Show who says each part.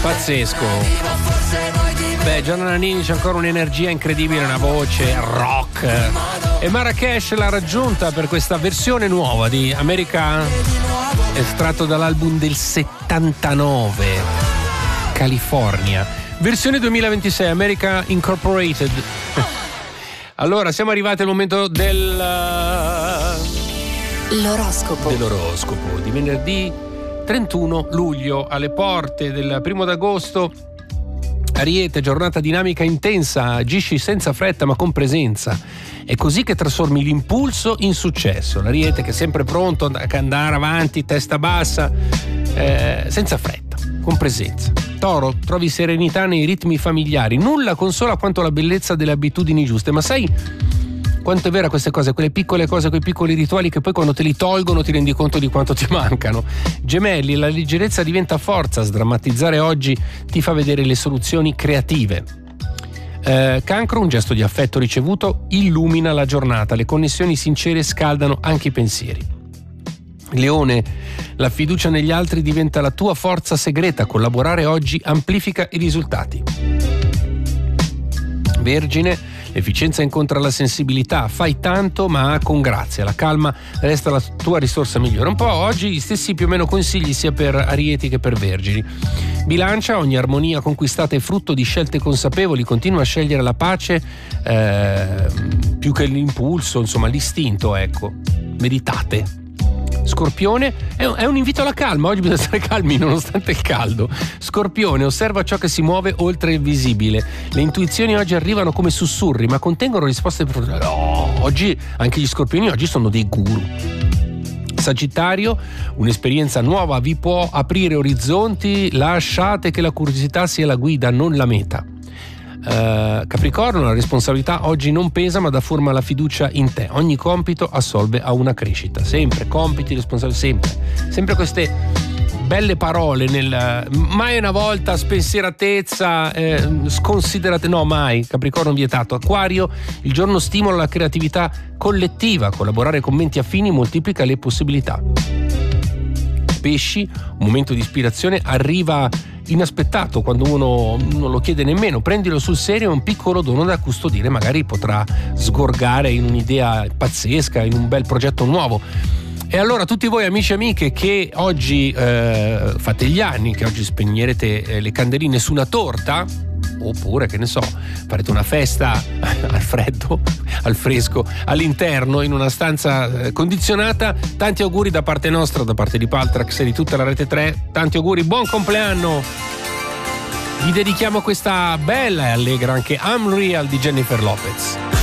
Speaker 1: Pazzesco. Beh, Gianna Nannini c'è ancora un'energia incredibile, una voce rock. E Marrakesh l'ha raggiunta per questa versione nuova di America, estratto dall'album del 79, California. Versione 2026, America Incorporated. Allora, siamo arrivati al momento dell'oroscopo di venerdì 31 luglio, alle porte del 1 d'agosto. Ariete, giornata dinamica intensa, agisci senza fretta ma con presenza. È così che trasformi l'impulso in successo. L'Ariete che è sempre pronto ad andare avanti, testa bassa, senza fretta, con presenza. Toro, trovi serenità nei ritmi familiari. Nulla consola quanto la bellezza delle abitudini giuste, ma sai quanto è vera queste cose, quelle piccole cose, quei piccoli rituali che poi quando te li tolgono ti rendi conto di quanto ti mancano. Gemelli, la leggerezza diventa forza, sdrammatizzare oggi ti fa vedere le soluzioni creative. Cancro, un gesto di affetto ricevuto illumina la giornata, le connessioni sincere scaldano anche i pensieri. Leone, la fiducia negli altri diventa la tua forza segreta, collaborare oggi amplifica i risultati. Vergine, l'efficienza incontra la sensibilità, fai tanto ma con grazia, la calma resta la tua risorsa migliore. Un po' oggi gli stessi più o meno consigli sia per Arieti che per Vergini. Bilancia, ogni armonia conquistata è frutto di scelte consapevoli, continua a scegliere la pace più che l'impulso, insomma l'istinto, ecco. Meditate. Scorpione, è un invito alla calma, oggi bisogna stare calmi nonostante il caldo. Scorpione, osserva ciò che si muove oltre il visibile. Le intuizioni oggi arrivano come sussurri, ma contengono risposte profonde. Oggi anche gli scorpioni oggi sono dei guru. Sagittario, un'esperienza nuova vi può aprire orizzonti, lasciate che la curiosità sia la guida, non la meta. Capricorno, la responsabilità oggi non pesa ma dà forma alla fiducia in te, ogni compito assolve a una crescita, sempre compiti, responsabilità, sempre queste belle parole nel mai una volta, spensieratezza, sconsiderate, no mai, Capricorno vietato. Acquario, il giorno stimola la creatività collettiva, collaborare con menti affini moltiplica le possibilità. Pesci, un momento di ispirazione arriva inaspettato quando uno non lo chiede nemmeno, prendilo sul serio, è un piccolo dono da custodire, magari potrà sgorgare in un'idea pazzesca, in un bel progetto nuovo. E allora tutti voi amici e amiche che oggi fate gli anni, che oggi spegnerete le candeline su una torta, oppure che ne so, farete una festa al freddo, al fresco, all'interno in una stanza condizionata, tanti auguri da parte nostra, da parte di Paltrax e di tutta la Rete 3, tanti auguri, buon compleanno. Vi dedichiamo questa bella e allegra anche I'm Real di Jennifer Lopez.